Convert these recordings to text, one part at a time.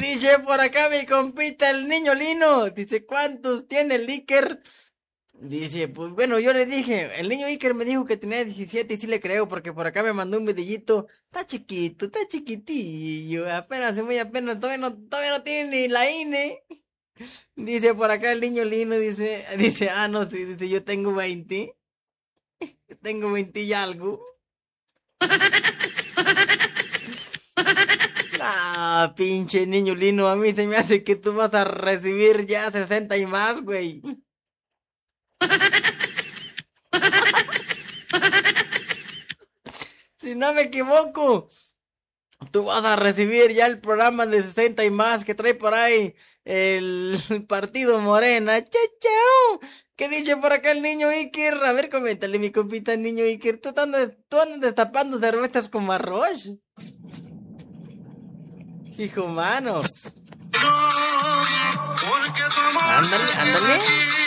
dice por acá mi compita, el niño Lino. Dice, ¿cuántos tiene el Iker? Dice, pues bueno, yo le dije, el niño Iker me dijo que tenía 17 y sí le creo, porque por acá me mandó un vidillito. Está chiquito, está chiquitillo, apenas, muy apenas, todavía no tiene ni la INE. Dice por acá el niño Lino, dice, no, sí, dice, yo tengo 20 y algo. Ah, pinche niño Lino, a mí se me hace que tú vas a recibir ya 60 y más, güey. Si no me equivoco, tú vas a recibir ya el programa de 60 y más que trae por ahí el partido Morena. ¡Chao! ¿Qué dice por acá el niño Iker? A ver, coméntale, mi compita, el niño Iker. ¿Tú andas destapando cervezas con arroz? Hijo mano. Ándale, ándale.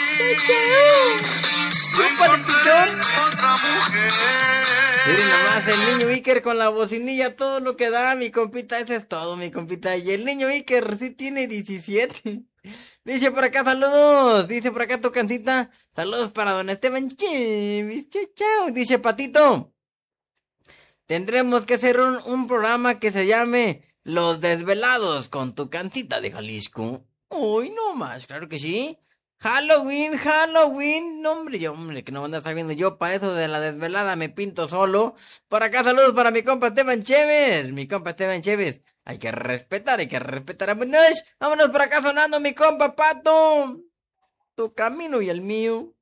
¡Chúpale, pichón! Miren nomás, el niño Iker con la bocinilla, todo lo que da, mi compita, ese es todo, mi compita. Y el niño Iker sí tiene 17. Dice por acá, saludos. Dice por acá tu cancita. Saludos para don Esteban Chevis. Chao, chao. Dice Patito. Tendremos que hacer un programa que se llame Los Desvelados con tu cancita de Jalisco. Uy, no más, claro que sí. Halloween. No, hombre, que no anda sabiendo yo para eso de la desvelada me pinto solo. Por acá saludos para mi compa Esteban Chévez. Mi compa Esteban Chévez. Hay que respetar. Vámonos por acá sonando mi compa Pato. Tu camino y el mío.